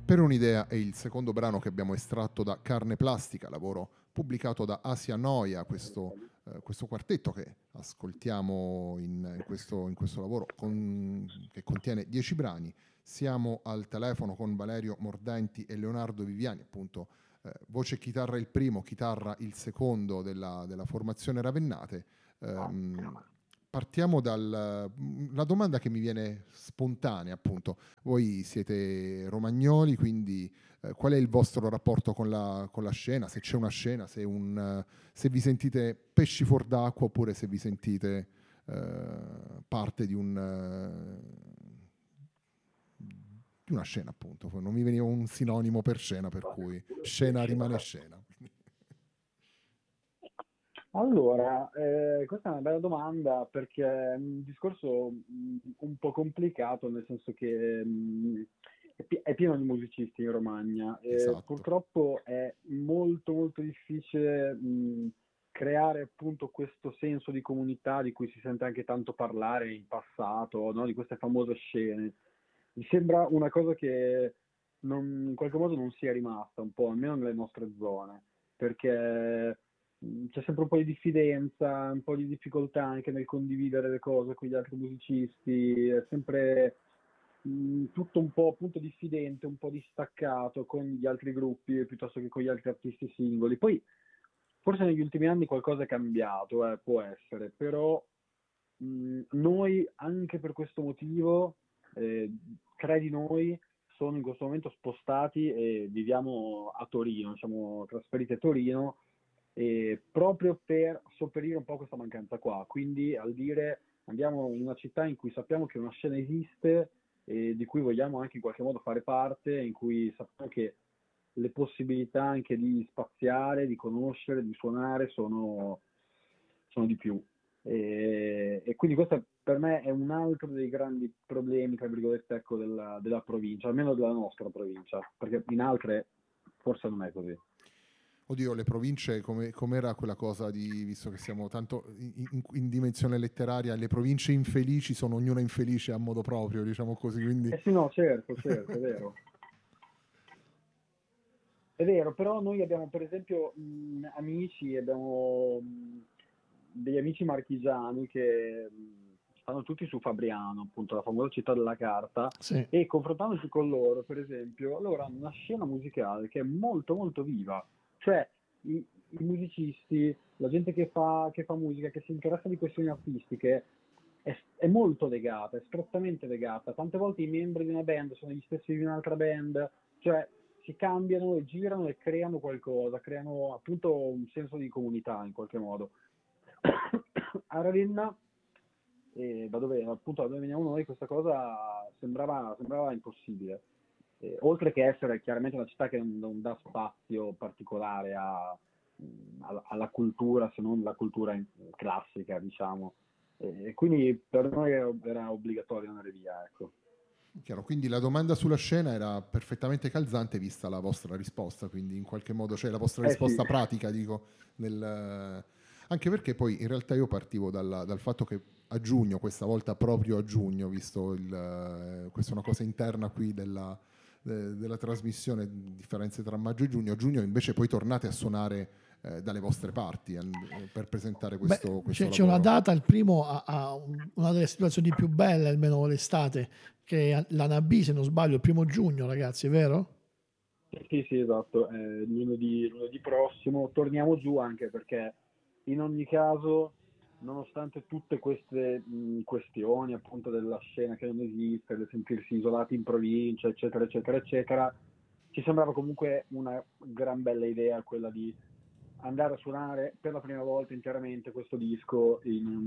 Per un'idea è il secondo brano che abbiamo estratto da Carne Plastica, lavoro pubblicato da Asia Noia, questo quartetto che ascoltiamo in questo lavoro che contiene 10 brani. Siamo al telefono con Valerio Mordenti e Leonardo Viviani, appunto voce e chitarra il primo, chitarra il secondo della formazione Ravennate. Partiamo dalla domanda che mi viene spontanea, appunto. Voi siete romagnoli, quindi qual è il vostro rapporto con la scena? Se c'è una scena, se vi sentite pesci fuor d'acqua oppure se vi sentite parte di una scena, appunto. Non mi veniva un sinonimo per scena, per cui scena rimane scena. Allora, questa è una bella domanda perché è un discorso un po' complicato, nel senso che è pieno di musicisti in Romagna e Esatto. purtroppo è molto molto difficile creare appunto questo senso di comunità di cui si sente anche tanto parlare in passato, no? Di queste famose scene. Mi sembra una cosa che in qualche modo non sia rimasta un po', almeno nelle nostre zone, perché c'è sempre un po' di diffidenza, un po' di difficoltà anche nel condividere le cose con gli altri musicisti, è sempre tutto un po' appunto diffidente, un po' distaccato con gli altri gruppi piuttosto che con gli altri artisti singoli. Poi forse negli ultimi anni qualcosa è cambiato, può essere, però noi anche per questo motivo, tre di noi sono in questo momento spostati e viviamo a Torino, siamo trasferiti a Torino proprio per sopperire un po' questa mancanza qua. Quindi al dire andiamo in una città in cui sappiamo che una scena esiste e di cui vogliamo anche in qualche modo fare parte, in cui sappiamo che le possibilità anche di spaziare, di conoscere, di suonare sono di più. E quindi questo per me è un altro dei grandi problemi, tra virgolette, ecco, della provincia, almeno della nostra provincia, perché in altre forse non è così. Oddio, le province, com'era quella cosa visto che siamo tanto in dimensione letteraria, le province infelici sono ognuna infelice a modo proprio, diciamo così, quindi... Sì, no, certo, è vero. È vero, però noi abbiamo per esempio amici, abbiamo degli amici marchigiani che stanno tutti su Fabriano, appunto la famosa città della carta, Sì. e confrontandosi con loro, per esempio, loro hanno una scena musicale che è molto molto viva, cioè i musicisti, la gente che fa musica, che si interessa di questioni artistiche, è molto legata, è strettamente legata. Tante volte i membri di una band sono gli stessi di un'altra band, cioè si cambiano e girano e creano qualcosa, creano appunto un senso di comunità in qualche modo. A Ravenna, da dove veniamo noi, questa cosa sembrava impossibile. Oltre che essere chiaramente una città che non dà spazio particolare alla cultura, se non la cultura classica, diciamo. Quindi per noi era obbligatorio andare via, ecco. Chiaro, quindi la domanda sulla scena era perfettamente calzante vista la vostra risposta, quindi in qualche modo, cioè la vostra risposta sì. pratica, dico, anche perché poi in realtà io partivo dal fatto che a giugno, questa volta proprio a giugno, visto questa è una cosa interna qui della trasmissione, differenze tra maggio e giugno, a giugno invece poi tornate a suonare dalle vostre parti per presentare questo c'è una data, il primo ha una delle situazioni più belle, almeno l'estate, che è l'Anabì, se non sbaglio, il 1 giugno, ragazzi, è vero? Sì, esatto, lunedì prossimo torniamo giù, anche perché in ogni caso, nonostante tutte queste questioni appunto della scena che non esiste, del sentirsi isolati in provincia, eccetera, eccetera, eccetera, ci sembrava comunque una gran bella idea quella di andare a suonare per la prima volta interamente questo disco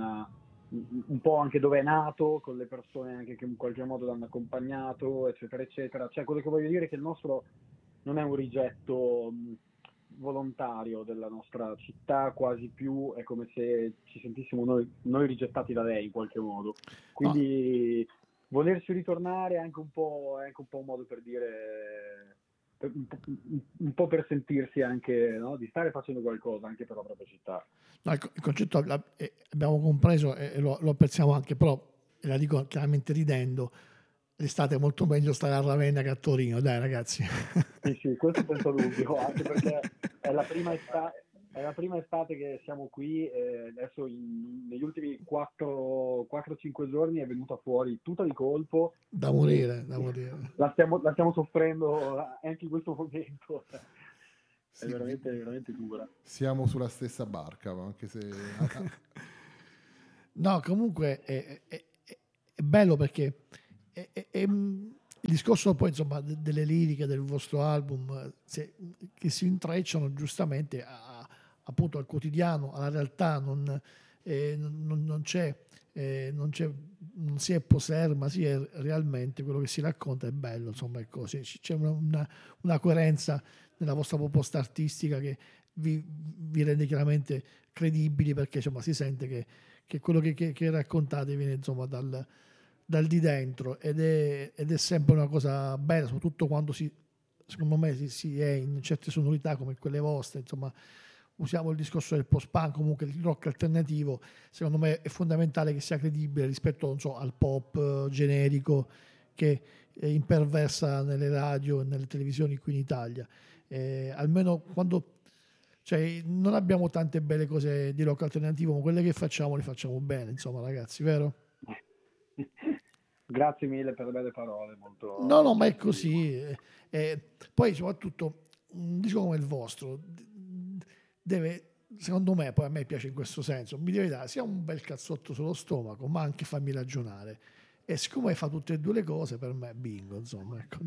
un po' anche dove è nato, con le persone anche che in qualche modo l'hanno accompagnato, eccetera, eccetera. Cioè, quello che voglio dire è che il nostro non è un rigetto volontario della nostra città, quasi più è come se ci sentissimo noi rigettati da lei in qualche modo. Quindi volersi ritornare è anche un po' un modo per dire... un po' per sentirsi anche, no? Di stare facendo qualcosa anche per la propria città. No, il concetto abbiamo compreso e lo apprezziamo anche, però, e la dico chiaramente ridendo, l'estate è molto meglio stare a Ravenna che a Torino, dai ragazzi. Sì, questo senza dubbio, anche perché è la prima estate che siamo qui e adesso negli ultimi 4-5 giorni è venuta fuori tutta di colpo Da e morire, da morire. la stiamo soffrendo anche in questo momento. È Sì, veramente dura. siamo sulla stessa barca, anche se... No, comunque è bello perché il discorso poi insomma delle liriche del vostro album che si intrecciano giustamente appunto al quotidiano, alla realtà, non c'è, non si è poser, ma si è realmente quello che si racconta è bello, insomma, ecco, c'è una coerenza nella vostra proposta artistica che vi rende chiaramente credibili perché insomma si sente che quello che raccontate viene insomma dal di dentro ed è sempre una cosa bella, soprattutto quando secondo me si è in certe sonorità come quelle vostre, insomma usiamo il discorso del post-punk, comunque il rock alternativo, secondo me è fondamentale che sia credibile rispetto non so, al pop generico che imperversa nelle radio e nelle televisioni qui in Italia. Almeno quando cioè, non abbiamo tante belle cose di rock alternativo, ma quelle che facciamo le facciamo bene, insomma, ragazzi, vero? Grazie mille per le belle parole, No, no, molto ma è gentili. così. Poi, soprattutto, un disco come il vostro deve, secondo me, poi a me piace in questo senso, mi deve dare sia un bel cazzotto sullo stomaco, ma anche farmi ragionare. E siccome fa tutte e due le cose, per me bingo, insomma, ecco,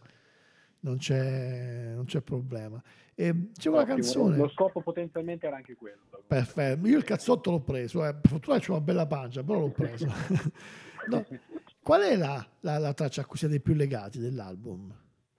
non c'è problema. C'è una Ottimo, e lo canzone. scopo potenzialmente era anche quello. Perfetto, io il cazzotto l'ho preso, per fortuna c'ho una bella pancia, però l'ho preso. No, qual è la traccia a cui siete più legati dell'album?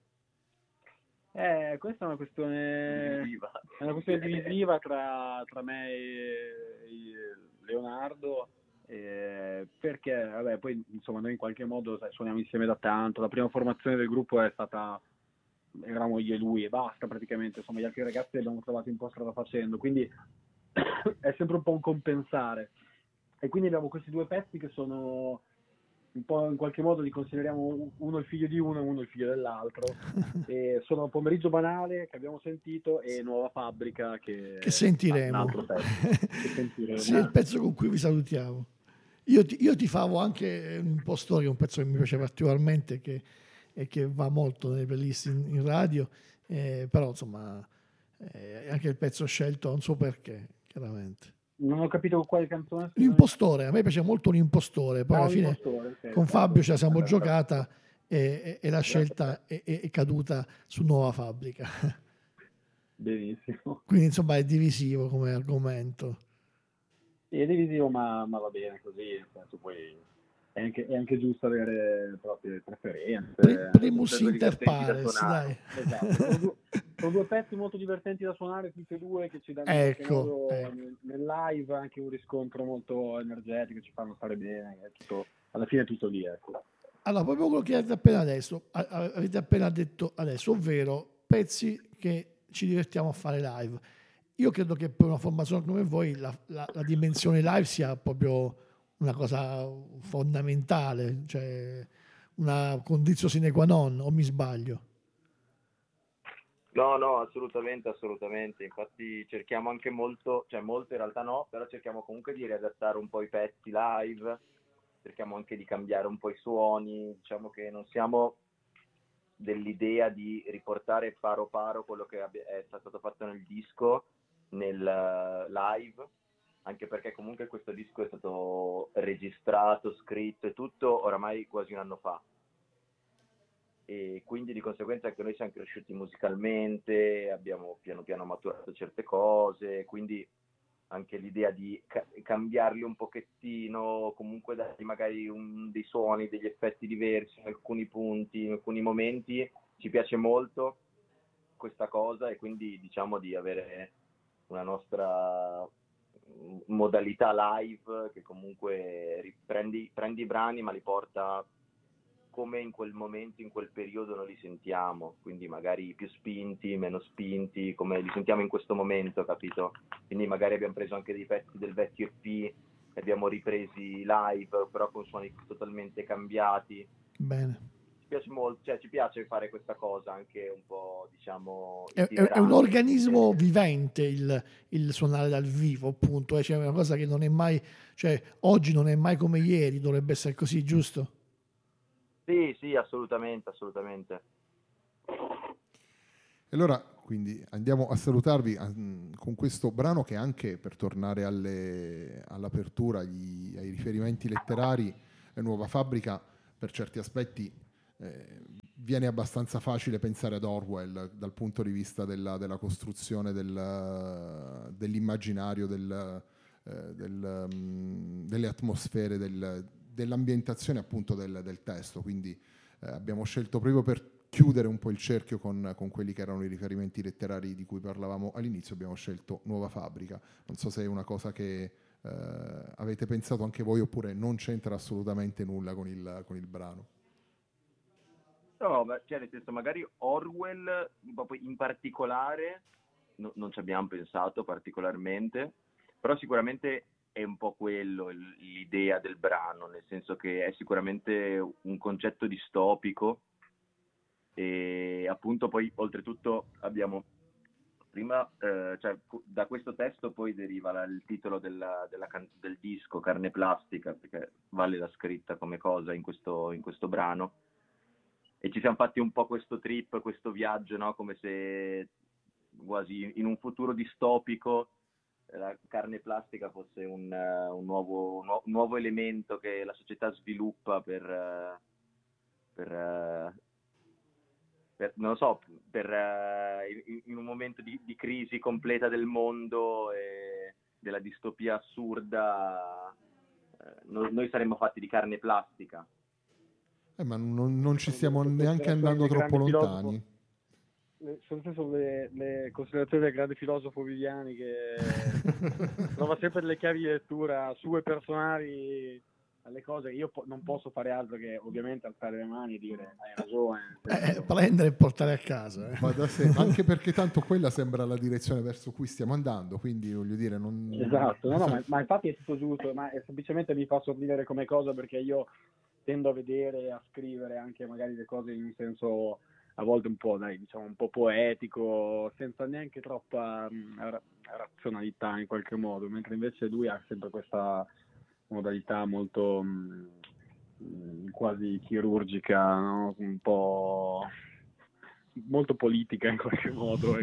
Questa è una questione divisiva tra me e Leonardo, perché vabbè, poi insomma noi in qualche modo sai, suoniamo insieme da tanto, la prima formazione del gruppo eravamo io e lui e basta praticamente, insomma gli altri ragazzi li abbiamo trovati un po' strada facendo, quindi è sempre un po' un compensare. E quindi abbiamo questi due pezzi che sono un po' in qualche modo li consideriamo uno il figlio di uno e uno il figlio dell'altro. E sono Pomeriggio Banale che abbiamo sentito e Nuova Fabbrica che Che un sentiremo. altro pezzo che sentiremo. Sì, è il pezzo con cui vi salutiamo. Io ti favo anche un impostore, che è un pezzo che mi piace particolarmente e che va molto nelle playlist in radio, però insomma anche il pezzo scelto non so perché, chiaramente. Non ho capito quale canzone, scusami. L'impostore, a me piace molto un impostore, poi alla Un fine impostore, ok. con Fabio ce la siamo Perfetto. giocata e la scelta è caduta su Nuova Fabbrica. Benissimo. Quindi insomma è divisivo come argomento. Sì, è divisivo, ma va bene così, nel senso poi è anche giusto avere proprie preferenze. Primus Sono inter divertenti da pares, suonare. dai. Esatto, sono due pezzi molto divertenti da suonare tutti e due che ci danno in qualche Ecco, modo ecco. nel live anche un riscontro molto energetico, ci fanno stare bene, alla fine è tutto lì, ecco. Allora, proprio quello che avete appena adesso, avete appena detto adesso, ovvero pezzi che ci divertiamo a fare live. Io credo che per una formazione come voi la dimensione live sia proprio una cosa fondamentale, cioè una condizione sine qua non, o mi sbaglio? No, assolutamente, assolutamente. Infatti cerchiamo anche molto, cioè molto in realtà no, però cerchiamo comunque di riadattare un po' i pezzi live, cerchiamo anche di cambiare un po' i suoni, diciamo che non siamo dell'idea di riportare paro paro quello che è stato fatto nel disco, nel live, anche perché comunque questo disco è stato registrato, scritto e tutto oramai quasi un anno fa. E quindi di conseguenza anche noi siamo cresciuti musicalmente, abbiamo piano piano maturato certe cose, quindi anche l'idea di cambiarli un pochettino, comunque dargli magari dei suoni, degli effetti diversi in alcuni punti, in alcuni momenti, ci piace molto questa cosa e quindi diciamo di avere una nostra modalità live che comunque prendi i brani ma li porta come in quel momento, in quel periodo noi li sentiamo, quindi magari più spinti, meno spinti, come li sentiamo in questo momento, capito? Quindi magari abbiamo preso anche dei pezzi del vecchio EP, li abbiamo ripresi live, però con suoni totalmente cambiati. Bene. Ci piace molto, cioè ci piace fare questa cosa anche un po', diciamo, È un itinerante. organismo vivente il suonare dal vivo, appunto, cioè è una cosa che non è mai, cioè oggi non è mai come ieri, dovrebbe essere così, giusto? Sì, assolutamente. E allora, quindi andiamo a salutarvi con questo brano che anche, per tornare all'apertura, ai riferimenti letterari, Nuova Fabbrica, per certi aspetti viene abbastanza facile pensare ad Orwell dal punto di vista della costruzione dell'immaginario, delle atmosfere, dell'ambientazione appunto del testo. Quindi abbiamo scelto proprio per chiudere un po' il cerchio con quelli che erano i riferimenti letterari di cui parlavamo all'inizio, abbiamo scelto Nuova Fabbrica. Non so se è una cosa che avete pensato anche voi oppure non c'entra assolutamente nulla con il brano. No, cioè nel senso, magari Orwell proprio in particolare non ci abbiamo pensato particolarmente, però sicuramente è un po' quello l'idea del brano, nel senso che è sicuramente un concetto distopico e appunto poi oltretutto abbiamo prima, cioè, da questo testo poi deriva il titolo del disco, Carne Plastica, perché vale la scritta come cosa in questo brano. E ci siamo fatti un po' questo trip, questo viaggio, no? Come se quasi in un futuro distopico la carne plastica fosse un nuovo elemento che la società sviluppa non lo so, in un momento di crisi completa del mondo e della distopia assurda, noi saremmo fatti di carne plastica. Ma non ci stiamo Le neanche andando troppo lontani. Sono le considerazioni del grande filosofo Viviani che trova sempre delle chiavi di lettura sue personali alle cose. Io non posso fare altro che ovviamente alzare le mani e dire hai ragione. Prendere e portare a casa. Ma da sé, anche perché tanto quella sembra la direzione verso cui stiamo andando, quindi voglio dire non... Esatto, no, ma infatti è tutto giusto, ma semplicemente mi fa sorridere come cosa perché io tendo a vedere, a scrivere anche magari le cose in un senso a volte un po', diciamo un po' poetico, senza neanche troppa razionalità in qualche modo, mentre invece lui ha sempre questa modalità molto quasi chirurgica, no? Un po' molto politica in qualche modo.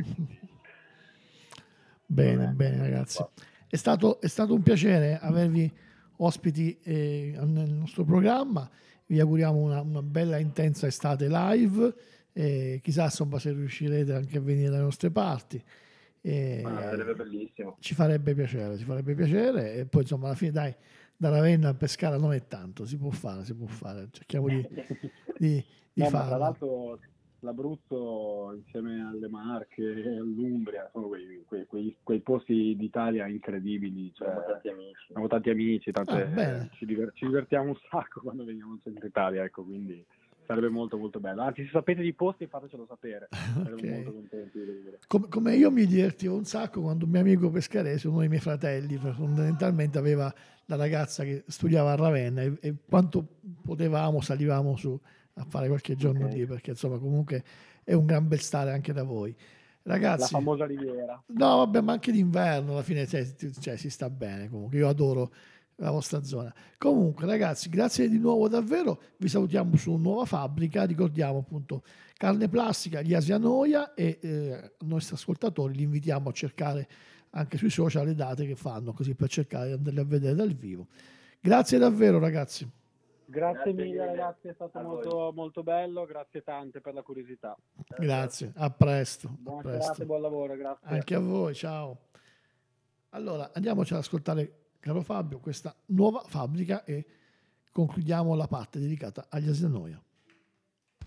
Bene, ragazzi. È stato un piacere avervi ospiti nel nostro programma. Vi auguriamo una bella intensa estate live. Chissà insomma se riuscirete anche a venire dalle nostre parti. Sarebbe bellissimo. Ci farebbe piacere. E poi insomma alla fine dai, da Ravenna a Pescara non è tanto, si può fare. Cerchiamo di no, farlo. Ma tra l'altro l'Abruzzo insieme alle Marche e all'Umbria sono quei posti d'Italia incredibili, cioè, abbiamo tanti amici ci divertiamo un sacco quando veniamo in centro Italia, ecco, quindi sarebbe molto molto bello, anzi se sapete di posti fatecelo sapere. Saremo molto contenti di vedere. Come io mi divertivo un sacco quando un mio amico pescarese, uno dei miei fratelli fondamentalmente aveva la ragazza che studiava a Ravenna e quanto potevamo salivamo su a fare qualche giorno lì, perché insomma comunque è un gran bel stare anche da voi, ragazzi. La famosa riviera. No vabbè, ma anche d'inverno alla fine cioè, si sta bene comunque, io adoro la vostra zona. Comunque ragazzi, grazie di nuovo davvero, vi salutiamo su Nuova Fabbrica, ricordiamo appunto Carne Plastica, gli Asianoia e i nostri ascoltatori li invitiamo a cercare anche sui social le date che fanno, così per cercare di andarle a vedere dal vivo. Grazie davvero ragazzi. Grazie mille ragazzi, è stato molto, molto bello, grazie tante per la curiosità. Grazie, a presto. Buona serata e buon lavoro, grazie. Anche a voi, ciao. Allora, andiamoci ad ascoltare, caro Fabio, questa Nuova Fabbrica e concludiamo la parte dedicata agli Asianoia.